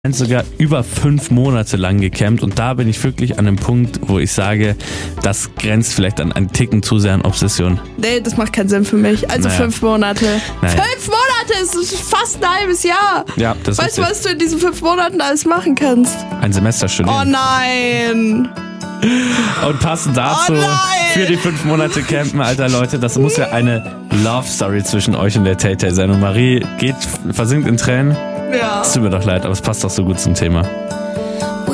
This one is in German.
sogar über 5 Monate lang gecampt und da bin ich wirklich an einem Punkt, wo ich sage, das grenzt vielleicht an einen Ticken zu sehr an Obsession. Nee, das macht keinen Sinn für mich. Also 5 Monate. 5 Monate ist fast ein halbes Jahr. Ja, das ist Weißt du, was du in diesen 5 Monaten alles machen kannst? Ein Semester studieren. Oh nein. Und passend dazu für die 5 Monate campen, alter Leute, das muss ja eine Love Story zwischen euch und der Tay-Tay sein. Und Marie versinkt in Tränen. Ja. Es tut mir doch leid, aber es passt doch so gut zum Thema.